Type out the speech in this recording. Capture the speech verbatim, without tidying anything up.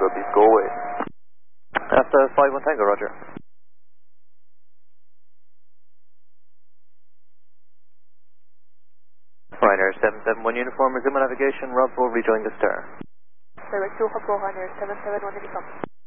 Southeast, go away. After five one Tango, roger. Ryanair seven seven one uniform, resume navigation, Rob will rejoin the star. Direct to Hop Ryanair seven seven one uniform.